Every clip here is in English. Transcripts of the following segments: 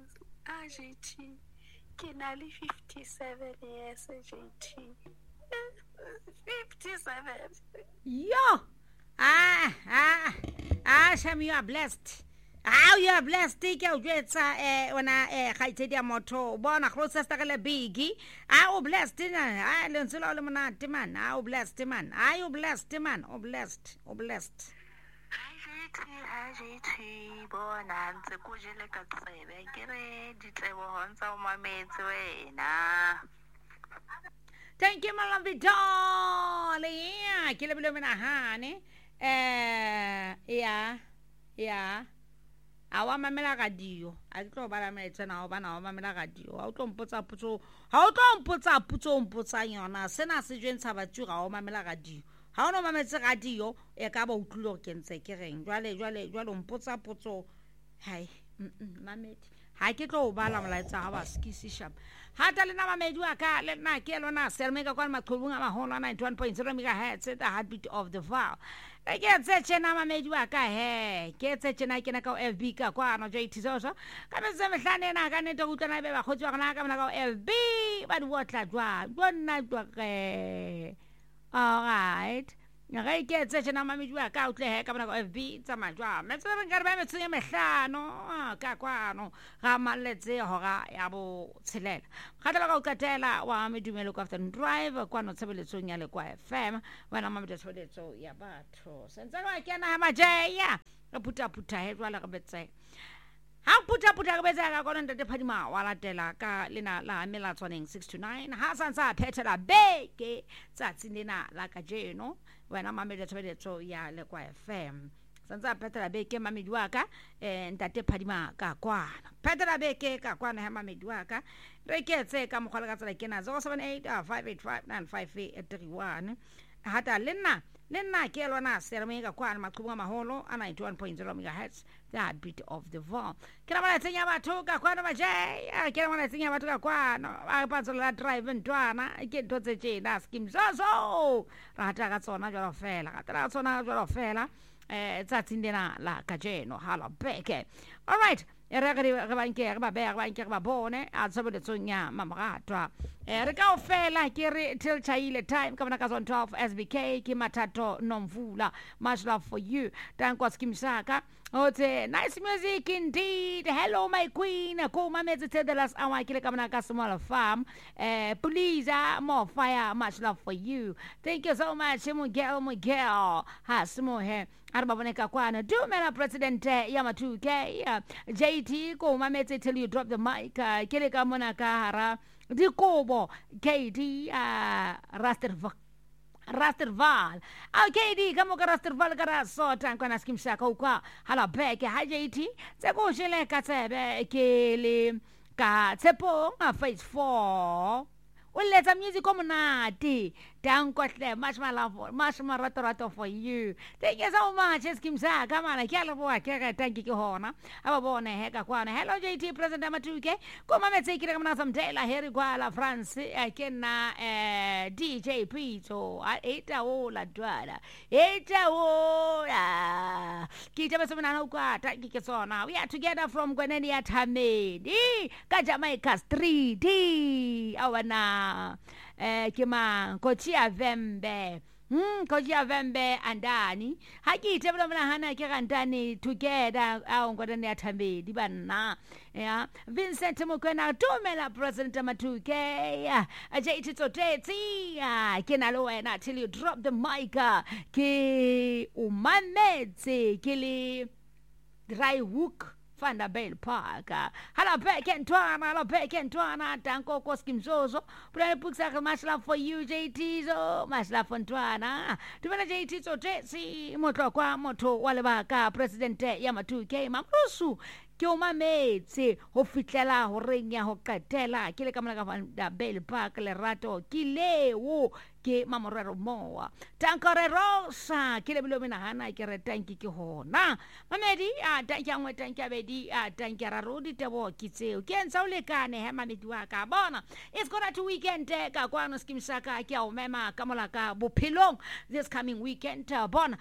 JT. Kinali 57 years, JT. 57. Yo! Sham, you are blessed. You are blessed. Take your jets, when I hide your motor, born a closest a biggie. I blessed, I learned so long, man. I blessed, man. I blessed, man. Oh, blessed. JT, born and the Kujila Katsebe, get it, Honsa, my mates, Thank you, my lovely darling. Yeah, kill a bit of a honey. Yeah. Our mamma radio. I throw about a minute and our mamma radio. How don't put up on us. Send us agents have a 2 hour mamma radio. How no mamma radio, a cabo cloak and say, Jolly, puts up. Hey, mamma. I get over Balam lights our skissy shop. Hatalina made you a car, let my kelona, sell make a call my Kulunga home on 91.0 megahertz, set the heartbeat of the vow. I get such a nama made you a car, hey, get such an I can go FB Kaquano JT also. Come and say, I can do it, and I have a hotel and I can go FB, but what I drive, one night, all right. I get such a number you work out there, come and go FB, some my job. Let's get to him a shano, Caquano, Rama, let's say, Hora, Abo, Silet. Catalogo Catella, while me do me look after and drive, or quite not several soon yellow quiet fam, when I'm just for it, so yeah, but since I can have a jay, yeah, I put a head while a bit say. How put a bezaka going to the Padima, while I tell a Lina la melatonin 6 to 9, Hassansa, Tetela, Bake, Satsinina, like a jano. When I'm a meditated, so yeah, like quite fam. Sansa Petra Bake, Mammy Duaka, and Tate Padima, Kakwan. Petra Bake, Kakwan, Hammy Duaka. They can't say, come Holagas like Kenas, 078 585 958 31. Hata Lena, Kelona, Seramiga, Kwan, Makuma Holo, and 91.0 megahertz, the heartbeat of the vault. Can I think about Toga, Kwana Jay? I can't want to think about Kwan. I pass a drive and Dwana. I get to the chain, ask him so. Ratagatsona, your fella, Ratsona, your fella. That's in the la Cajeno, Halo Beke. All right. Eragari bone at some of the Sunya Mamratra. Ericao fair like till Chaile time, Kamakas on 12 SBK, Kimatato, Nomvula. Much love for you. Dankos Kimsaka. Oh, nice music indeed. Hello, my queen. Kuma meditated the last hour. Kilakamaka small farm. Please, more fire. Much love for you. Thank you so much, Miguel. Has more hair. Arbaboneka Kwana. Do Mela President Yamatu K. JT, Kuma mete till you drop the mic. Kilikamonaka Hara. Dikobo. KD Rasterval. KD, come Rasterval Garaso, Tankana Skim Sakoka, Halabeke, Hajati, Zagoshele Katsebe, Kele, Katsepo, Phase 4. Well, let's a music community. Down Kotle, much my love, much my rotorato for you. Thank you so much, Skimsa. Come on, I can't boy, thank you, Hona. I'm born a Hekakwana. Hello, JT, President Matuke. Come on, take it on some Taylor, Heriguala, France. I can DJ Pito. I ate a whole Adrada. Ate a whole. Kitabasumanahuka, Takikasona. We are together from Gwenenia Tamid. Kajamaikas 3D. Our na. Kima Kochia Vembe. Kochia Vembe and Dani. Haki Teblamana Hana Kirandani together. Our Godania Tambi, Dibana. Yeah, Vincent Mukena, Tomela, President Matuke. Ajay Toti. Kenalo and until you drop the mic. Ki Umamedzi, Kili Dry Hook. Vanderbilt Park. Hello, Beck and Twana, Tanko Koskim Zozo. Pray Puxaka, much love for you, JT. So much love for Twana. To JT, so Jesse, Motokwa, Moto, Walabaka, President Yamatu K. Mamrusu. Kioma mate, Hofitela, Horinga, Hokatela, Kilekamaka Vanderbilt Park, Lerato, Kile, wo. Mamorero Moa. Tankore Rosa, Kilabulumina Hana, Tanki Hona. Mamedi, Tankang, Tankabedi, Tankarudi, Tabo, Kitse, Ken Saulekane, Hamamiduaka, Bona. It's gonna to weekend, Kakwano Skimsaka, Kiao Mema, Kamalaka, Bupilong, this coming weekend, Bona.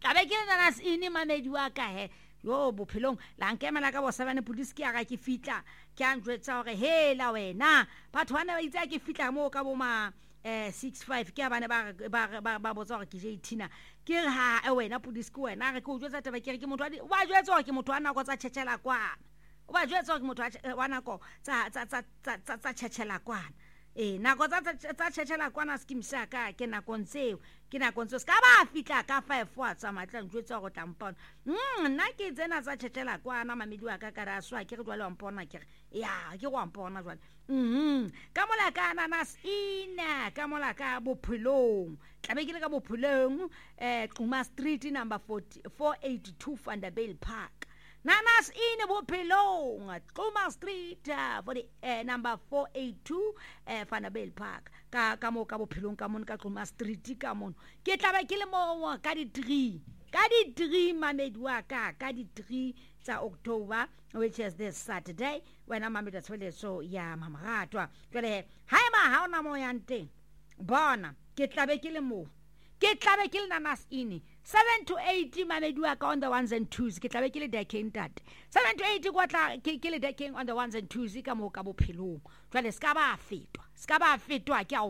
ka be ke le Nanas ini mamedi wa ka he yo bophelong la nkemela ka bo 7 police ke aga ke fitla ke antwetsa hore hela wena batho bana ba itse ke fitla mo ka bo ma 65 ke abane ba botsa gore ke je itina ke ha wena police ke wena re ke o jwetsa taba ke motho wa jwetsa gore ke motho wa nako tsa tshetsela kwana o ba jwetsa gore ke motho wa nako tsa tshetsela kwana nako tsa tshetsela kwana skimsa ka ke nako ntseo ska ba fitla ka 5 wa tsa matla njwetsa go tampona nna ke tsena tsa tshetsela kwana mamedi wa ka ka ra swa ke re jwale wa mpona ke ya ke go mpona jwale ka mola ka Nanas ina ka mola ka bophelong tlabe ke le ka bophelong Xuma Street number 482 Vanderbilt Park Nanas ine bophelong Xuma Street for the number 482 Vanderbilt Park ka mo ka bophelong ka mon ka Xuma Street ka mon ke tlabe ke le mo ka di 3 mamedi wa ka di 3 tsa October which is this Saturday when mamedi tswele so ya mamaratwa jwale hae ma ha ona mo yante bona ke tlabe ke le Nanas ini 7 to 8 mamedi wa ka on the ones and twos ke tlabe ke le decking tat 7 to 8 kwa tla ke le decking on the ones and twos ka mo ka bophelong jwale ska ba fetwa ke a o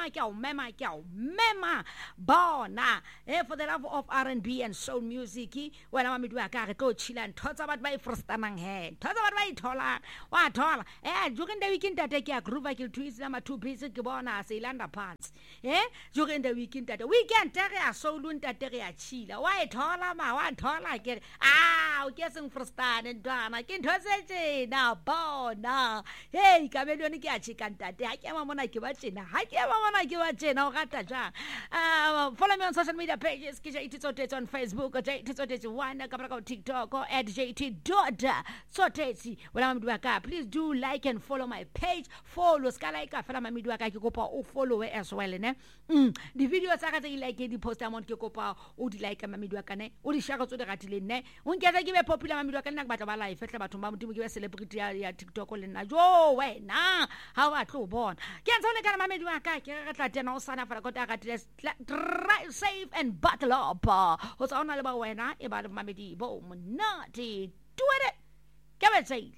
mema bona for the love of R&B and soul music wena mamedi wa ka re tlo chila ntotsa batho ba ifrostanang he ntotsa batho ba ithola wa thola during the weekend tate ke a groove ke twist na 2 pieces ke bona se ilanda parts during the weekend tate weekend tate a soul tate re a chila wa thola ke o ke seng frostane ndana ke nthosetse na bona hey ka be lone ke a chikanta tate ha ke mona ke ba tsena o gata ja follow me on social media pages ke JT on Facebook JT1 ka ba TikTok or @JT.Tsotetse wena mamedi wa ka please do like and follow my page follow ska like ka fela mamedi wa ka ke kopa o follow as well ne di video tsa ka tse like di post amount ke kopa o di like mamedi wa ka ne o di share tso di ratile ne o nketsa ke be popular mamedi wa ka nna ke batla ba live fetla batho ba modimo ke be celebrity ya TikTok le nna jo wena ha wa tlo bona ke ntse o le kana mamedi wa ka ke re tla tena o sana fela kota ga drive safe and battle up ho tsona le ba wena e ba mamedi bo monate do it ke ba tsaile.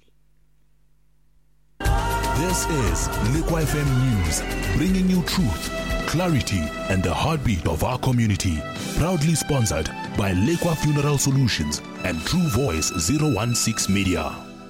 This is Liquid FM News, bringing you truth, clarity, and the heartbeat of our community. Proudly sponsored by Liquid Funeral Solutions and True Voice 016 Media.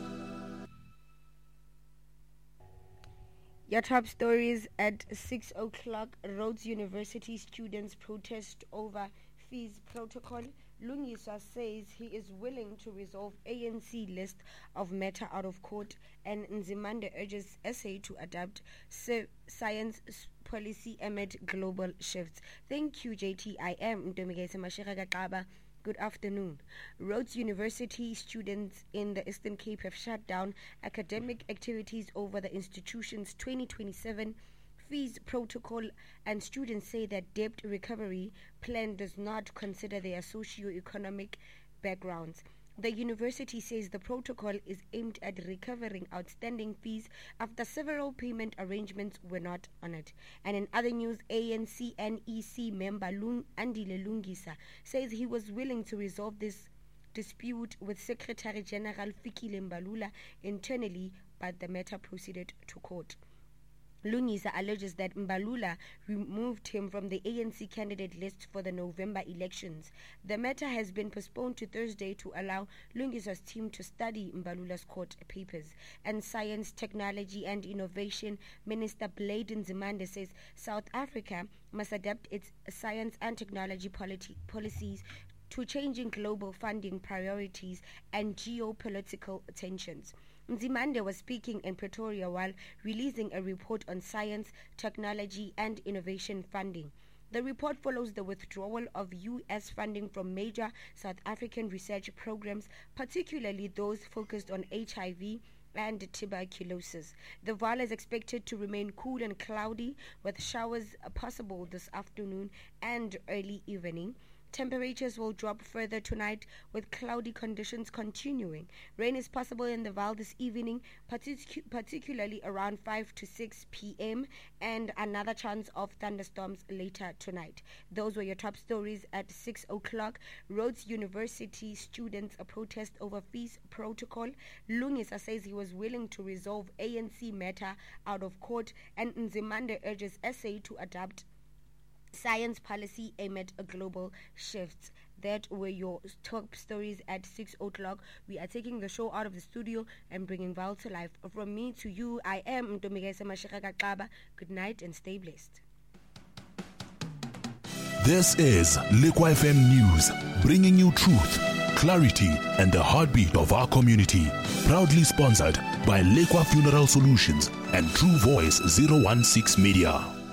Your top stories at 6 o'clock. Rhodes University students protest over fees protocol. Lungiswa says he is willing to resolve ANC list of matter out of court, and Nzimande urges SA to adapt science policy amid global shifts. Thank you, JT. I am Ntomigese Mashira Gakaba. Good afternoon. Rhodes University students in the Eastern Cape have shut down academic activities over the institution's 2027 fees protocol, and students say that debt recovery plan does not consider their socio-economic backgrounds. The university says the protocol is aimed at recovering outstanding fees after several payment arrangements were not honored. And in other news, ANC NEC member Andile Lungisa says he was willing to resolve this dispute with Secretary General Fikile Mbalula internally, but the matter proceeded to court. Lungisa alleges that Mbalula removed him from the ANC candidate list for the November elections. The matter has been postponed to Thursday to allow Lungisa's team to study Mbalula's court papers. And Science, Technology and Innovation Minister Blade Nzimande says South Africa must adapt its science and technology policies to changing global funding priorities and geopolitical tensions. Nzimande was speaking in Pretoria while releasing a report on science, technology and innovation funding. The report follows the withdrawal of U.S. funding from major South African research programs, particularly those focused on HIV and tuberculosis. The VAL is expected to remain cool and cloudy, with showers possible this afternoon and early evening. Temperatures will drop further tonight with cloudy conditions continuing. Rain is possible in the Vaal this evening, particularly around 5 to 6 p.m. and another chance of thunderstorms later tonight. Those were your top stories at 6 o'clock. Rhodes University students protest over fees protocol. Lungisa says he was willing to resolve ANC matter out of court, and Nzimande urges SA to adapt science policy amid global shifts. That were your top stories at 6 o'clock. We are taking the show out of the studio and bringing Vaal to life. From me to you, I am Ntomigese Mashaka Kaba. Good night and stay blessed. This is Lekwa FM News, bringing you truth, clarity, and the heartbeat of our community. Proudly sponsored by Lekwa Funeral Solutions and True Voice 016 Media.